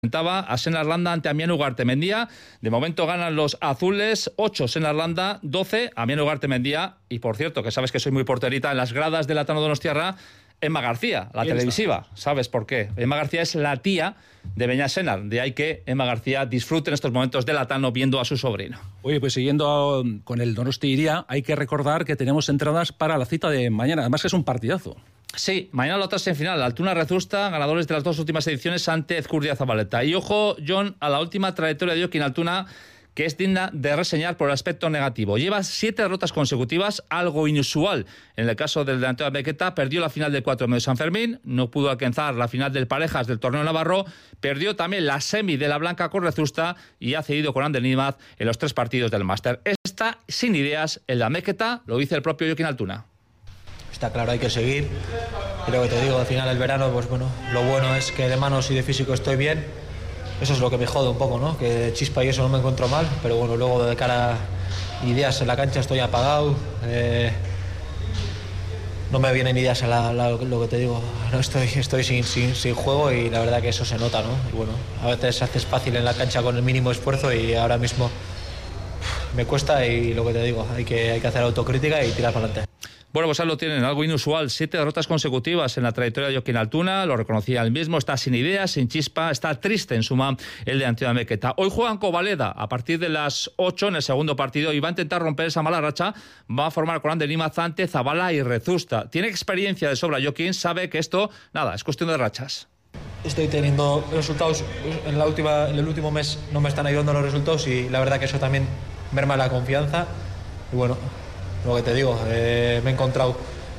Enfrentaba a Senar Landa ante Amián Ugartemendía. De momento ganan los azules, 8 Senar Landa, 12 Amián Ugartemendía. Y por cierto, que sabes que soy muy porterita, en las gradas del Athano Donostiarra, Emma García, la televisiva. ¿Sabes por qué? Emma García es la tía de Beñat Senar. De ahí que Emma García disfrute en estos momentos del Athano viendo a su sobrino. Oye, pues siguiendo con el Donosti Iría, hay que recordar que tenemos entradas para la cita de mañana. Además que es un partidazo. Sí, mañana la otra semifinal, Altuna Rezusta, ganadores de las dos últimas ediciones ante Ezcurdia Zabaleta. Y ojo, John, a la última trayectoria de Jokin Altuna, que es digna de reseñar por el aspecto negativo. Lleva 7 derrotas consecutivas, algo inusual. En el caso del delantero de Bequeta, perdió la final del 4 de San Fermín, no pudo alcanzar la final del Parejas del torneo navarro, perdió también la semi de la Blanca con Rezusta y ha cedido con Ander Nimaz en los 3 partidos del máster. Está sin ideas el de Bequeta, lo dice el propio Jokin Altuna. Está claro, hay que seguir. Creo que te digo, al final del verano, pues bueno, lo bueno es que de manos y de físico estoy bien. Eso es lo que me jode un poco, ¿no? Que de chispa y eso no me encuentro mal, pero bueno, luego de cara a ideas en la cancha estoy apagado. No me vienen ideas a lo que te digo. No estoy sin juego y la verdad que eso se nota, ¿no? Y bueno, a veces haces fácil en la cancha con el mínimo esfuerzo y ahora mismo me cuesta y lo que te digo, hay que hacer autocrítica y tirar para adelante. Bueno, pues ahí lo tienen, algo inusual, 7 derrotas consecutivas en la trayectoria de Jokin Altuna, lo reconocía él mismo, está sin ideas, sin chispa, está triste en suma el de Antonio Bequeta. Hoy juegan Covaleda a partir de las 8 en el segundo partido y va a intentar romper esa mala racha, va a formar con Ander Nimaz, Zante, Zabala y Rezusta. Tiene experiencia de sobra Jokin, sabe que esto, nada, es cuestión de rachas. Estoy teniendo resultados, en el último mes no me están ayudando los resultados y la verdad que eso también merma la confianza y bueno, lo que te digo, me he encontrado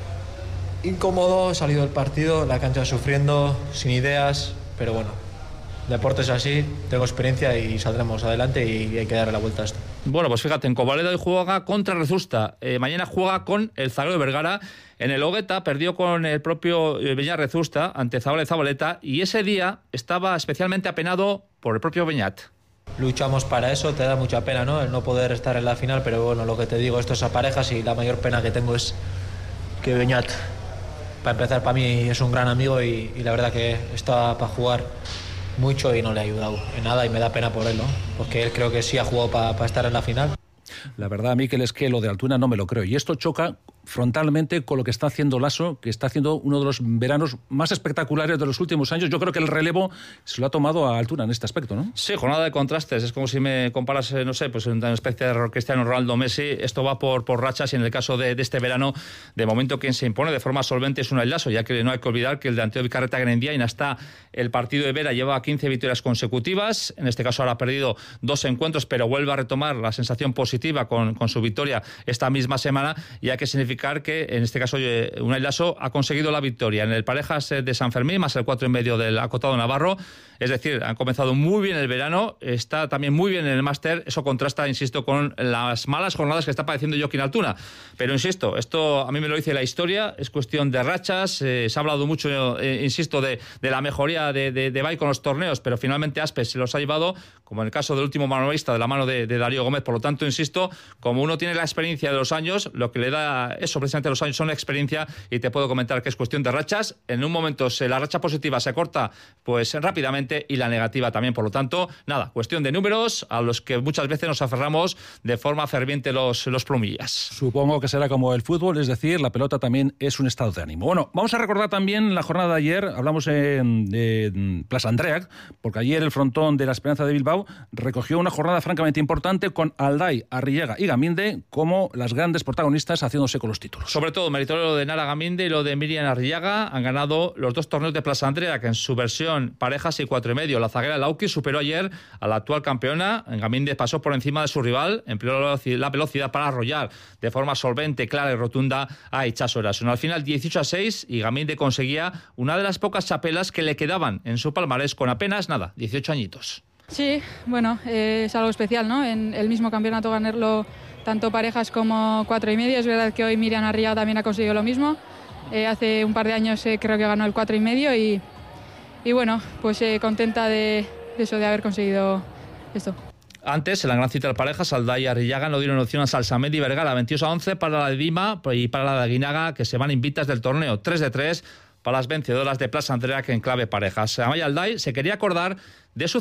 incómodo, he salido del partido, la cancha sufriendo, sin ideas, pero bueno, el deporte es así, tengo experiencia y saldremos adelante y hay que darle la vuelta a esto. Bueno, pues fíjate, en Covaleda hoy juega contra Rezusta, mañana juega con el Zagreb de Vergara, en el Hogueta perdió con el propio Beñat Rezusta ante Zabala y Zabaleta y ese día estaba especialmente apenado por el propio Beñat. Luchamos para eso, te da mucha pena, ¿no? El no poder estar en la final, pero bueno, lo que te digo, esto es a parejas y la mayor pena que tengo es que Beñat, para empezar, para mí es un gran amigo y la verdad que está para jugar mucho y no le ha ayudado en nada y me da pena por él, ¿no? Porque él creo que sí ha jugado para estar en la final. La verdad, Mikel, es que lo de Altuna no me lo creo. Y esto choca frontalmente con lo que está haciendo Lasso, que está haciendo uno de los veranos más espectaculares de los últimos años. Yo creo que el relevo se lo ha tomado a Altuna en este aspecto, ¿no? Sí, jornada de contrastes. Es como si me comparas, no sé, pues una especie de Cristiano Ronaldo, Messi. Esto va por rachas y en el caso de este verano, de momento quien se impone de forma solvente es Unai Lasso, ya que no hay que olvidar que el delantero Vicarreta Grendiain hasta el partido de Vera lleva 15 victorias consecutivas. En este caso ahora ha perdido 2 encuentros, pero vuelve a retomar la sensación positiva con su victoria esta misma semana, ya que significa que en este caso Unai Lasso ha conseguido la victoria en el Parejas de San Fermín, más el 4,5 del acotado navarro. Es decir, han comenzado muy bien el verano, está también muy bien en el máster. Eso contrasta, insisto, con las malas jornadas que está padeciendo Jokin Altuna. Pero insisto, esto a mí me lo dice la historia, es cuestión de rachas. Se ha hablado mucho, insisto, de la mejoría de Bai con los torneos, pero finalmente Aspe se los ha llevado, como en el caso del último manualista de la mano de Darío Gómez. Por lo tanto, insisto, como uno tiene la experiencia de los años, lo que le da eso precisamente los años son experiencia y te puedo comentar que es cuestión de rachas. En un momento la racha positiva se corta pues rápidamente y la negativa también. Por lo tanto, nada, cuestión de números a los que muchas veces nos aferramos de forma ferviente los plumillas. Supongo que será como el fútbol, es decir, la pelota también es un estado de ánimo. Bueno, vamos a recordar también la jornada de ayer, hablamos de Plaza Andreac, porque ayer el frontón de la Esperanza de Bilbao recogió una jornada francamente importante con Alday, Arriaga y Gaminde como las grandes protagonistas haciéndose con los títulos. Sobre todo, meritorio lo de Nara Gaminde y lo de Miriam Arriaga. Han ganado los 2 torneos de Plaza Andreac en su versión parejas y 4,5. La zaguera Lauki superó ayer a la actual campeona. Gaminde pasó por encima de su rival, empleó la velocidad para arrollar de forma solvente, clara y rotunda a Itxaso Eraso. Al final 18-6 y Gaminde conseguía una de las pocas chapelas que le quedaban en su palmarés con apenas 18 añitos. Sí, bueno, es algo especial, ¿no? En el mismo campeonato ganarlo tanto parejas como 4,5. Es verdad que hoy Miriam Arriaga también ha conseguido lo mismo. Hace un par de años creo que ganó el 4,5 y bueno, pues contenta de eso, de haber conseguido esto. Antes, en la gran cita de parejas, Alday y Arriaga no dieron opción a Salsamed y Vergara, 22-11 para la de Dima y para la de Aguinaga, que se van invitas del torneo, 3-3 para las vencedoras de Plaza Andrea, que en clave parejas. Amaya Alday se quería acordar de su